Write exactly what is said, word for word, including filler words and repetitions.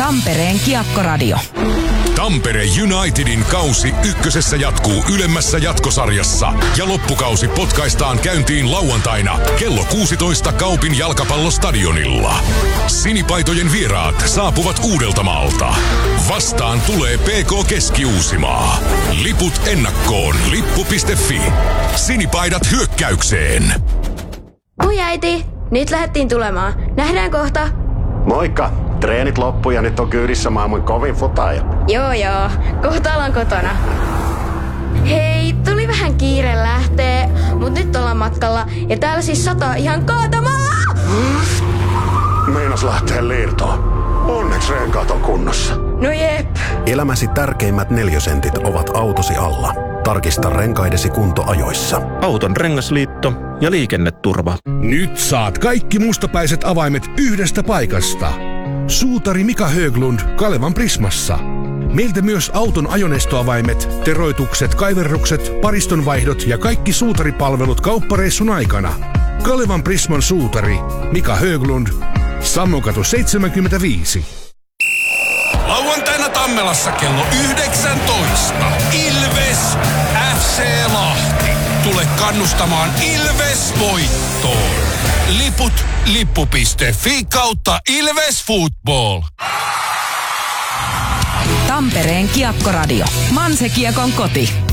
Tampereen Kiekkoradio. Tampere Unitedin kausi ykkösessä jatkuu ylemmässä jatkosarjassa ja loppukausi potkaistaan käyntiin lauantaina kello kuusitoista Kaupin jalkapallostadionilla. Sinipaitojen vieraat saapuvat Uudeltamaalta. Vastaan tulee P K Keski-Uusimaa. Liput ennakkoon lippu piste fi. Sinipaidat hyökkäykseen. Ui äiti, nyt lähdettiin tulemaan. Nähdään kohta. Moikka! Treenit loppu ja nyt on kyydissä maailman kovin futaaja. Joo joo, kohta ollaan kotona. Hei, tuli vähän kiire lähtee, mut nyt ollaan matkalla ja täällä siis sataa ihan kaatamalla. Meinas lähtee liirtoon. Onneksi renkaat on kunnossa. No jep. Elämäsi tärkeimmät neliösentit ovat autosi alla. Tarkista renkaidesi kunto ajoissa. Auton rengasliitto ja liikenneturva. Nyt saat kaikki mustapäiset avaimet yhdestä paikasta. Suutari Mika Höglund Kalevan Prismassa. Meiltä myös auton ajoneistoavaimet, teroitukset, kaiverrukset, paristonvaihdot ja kaikki suutaripalvelut kauppareissun aikana. Kalevan Prisman suutari Mika Höglund. Sammokatu seitsemänkymmentäviisi. Lauantaina Tammelassa kello yhdeksäntoista. Ilves F C Lahti. Tule kannustamaan Ilves voittoon. Liput lippu piste fi kautta Ilves Football. Tampereen Kiekkoradio. Manse Kiekon koti.